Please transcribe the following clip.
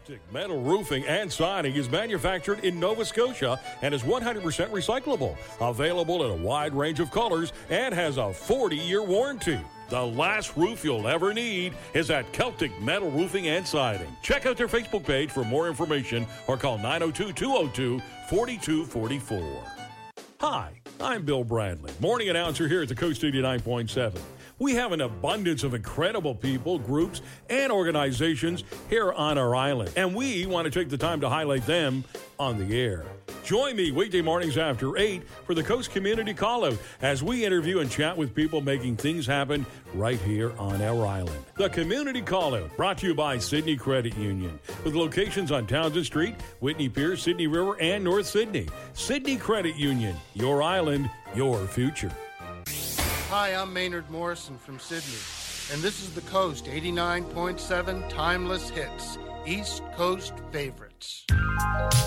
Celtic Metal Roofing and Siding is manufactured in Nova Scotia and is 100% recyclable. Available in a wide range of colors and has a 40-year warranty. The last roof you'll ever need is at Celtic Metal Roofing and Siding. Check out their Facebook page for more information or call 902-202-4244. Hi, I'm Bill Bradley, morning announcer here at the Coast 89.7. We have an abundance of incredible people, groups, and organizations here on our island, and we want to take the time to highlight them on the air. Join me weekday mornings after 8 for the Coast Community Callout as we interview and chat with people making things happen right here on our island. The Community Callout, brought to you by Sydney Credit Union, with locations on Townsend Street, Whitney Pier, Sydney River, and North Sydney. Sydney Credit Union, your island, your future. Hi, I'm Maynard Morrison from Sydney, and this is the Coast 89.7 Timeless Hits, East Coast Favorites.